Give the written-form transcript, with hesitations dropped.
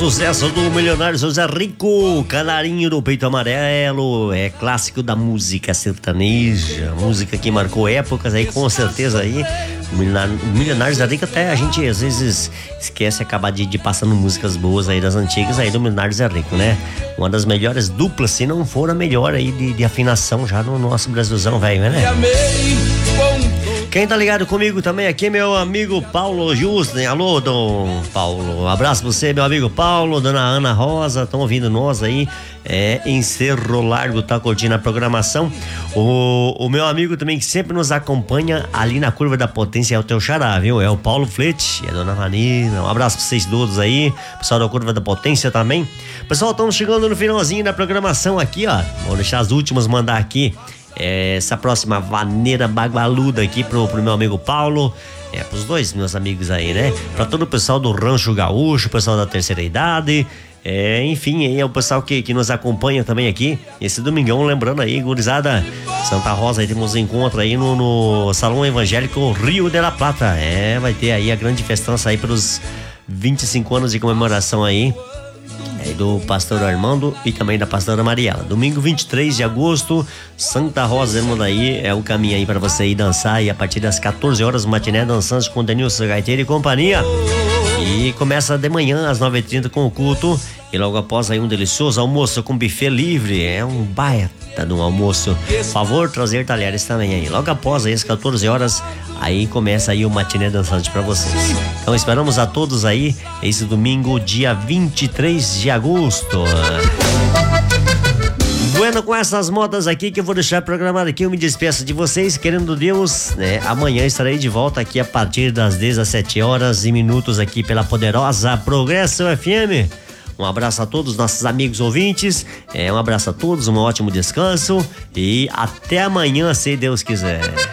sucesso do milionário José Rico, Canarinho do Peito Amarelo, é clássico da música sertaneja, música que marcou épocas aí, com certeza aí. O milionário José Rico, até a gente às vezes esquece, acabar de passando músicas boas aí das antigas aí do milionário José Rico, né? Uma das melhores duplas, se não for a melhor aí de afinação já no nosso Brasilzão velho, né? Quem tá ligado comigo também aqui, meu amigo Paulo Justen. Alô, Dom Paulo. Um abraço pra você, meu amigo Paulo, dona Ana Rosa, estão ouvindo nós aí, em Cerro Largo, tá curtindo a programação. O meu amigo também que sempre nos acompanha ali na Curva da Potência é o teu xará, viu? É o Paulo Flete, é a dona Vanina. Um abraço pra vocês todos aí, pessoal da Curva da Potência também. Pessoal, estamos chegando no finalzinho da programação aqui, ó. Vou deixar as últimas, mandar aqui essa próxima vaneira bagualuda aqui pro meu amigo Paulo, pros dois meus amigos aí, né? Pra todo o pessoal do Rancho Gaúcho, o pessoal da terceira idade, enfim, é o pessoal que nos acompanha também aqui, esse domingão, lembrando aí, gurizada, Santa Rosa, aí temos um encontro aí no Salão Evangélico Rio de la Plata, vai ter aí a grande festança aí pelos 25 anos de comemoração aí, do pastor Armando e também da pastora Mariela. Domingo 23 de agosto, Santa Rosa, aí é o caminho aí para você ir dançar, e a partir das 14 horas, matiné dançante com Denilson Gaiteiro e companhia. E começa de manhã às 9h30 com o culto, e logo após aí um delicioso almoço com buffet livre, um baita de um almoço. Favor trazer talheres também aí. Logo após aí às 14 horas, aí começa aí o matiné dançante pra vocês. Então esperamos a todos aí esse domingo, dia 23 de agosto. Bueno, com essas modas aqui que eu vou deixar programado aqui, eu me despeço de vocês, querendo Deus, amanhã estarei de volta aqui a partir das 17h aqui pela poderosa Progresso FM. Um abraço a todos os nossos amigos ouvintes, um abraço a todos, um ótimo descanso e até amanhã, se Deus quiser.